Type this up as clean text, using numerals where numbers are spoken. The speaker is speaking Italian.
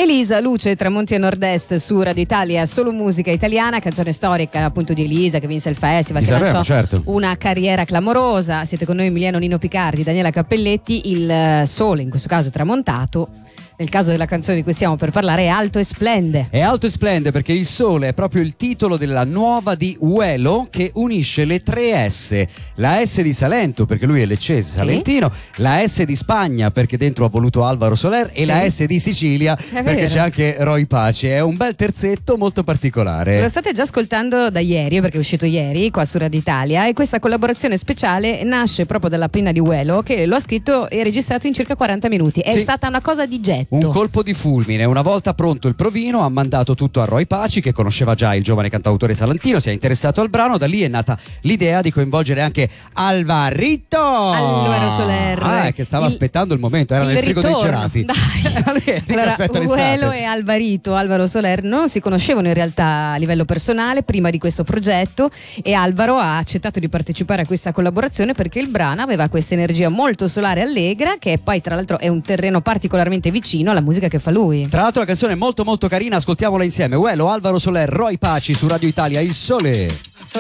Elisa, Luce, Tramonti a Nord-Est su Radio Italia, solo musica italiana, canzone storica appunto di Elisa che vinse il festival, che lanciò certo. una carriera clamorosa. Siete con noi Emiliano Nino Picardi, Daniela Cappelletti. Il sole, in questo caso tramontato, nel caso della canzone di cui stiamo per parlare, è alto e splende. È alto e splende perché il sole è proprio il titolo della nuova di Uelo, che unisce le tre S. La S di Salento, perché lui è leccese, salentino, la S di Spagna, perché dentro ha voluto Alvaro Soler, e la S di Sicilia, perché c'è anche Roy Paci. È un bel terzetto molto particolare. Lo state già ascoltando da ieri, perché è uscito ieri qua su Radio Italia, e questa collaborazione speciale nasce proprio dalla penna di Uelo, che lo ha scritto e registrato in circa 40 minuti. È stata una cosa di getto. Un colpo di fulmine. Una volta pronto il provino, ha mandato tutto a Roy Paci, che conosceva già il giovane cantautore salentino, si è interessato al brano. Da lì è nata l'idea di coinvolgere anche Alvaro Soler, che stava aspettando il momento, era nel frigo dei gelati. Allora, Uelo e Alvaro Soler non si conoscevano in realtà a livello personale prima di questo progetto, e Alvaro ha accettato di partecipare a questa collaborazione perché il brano aveva questa energia molto solare e allegra, che poi tra l'altro è un terreno particolarmente vicino alla musica che fa lui. Tra l'altro la canzone è molto molto carina, ascoltiamola insieme. Uelo, Alvaro Soler, Roy Paci su Radio Italia, Il Sole.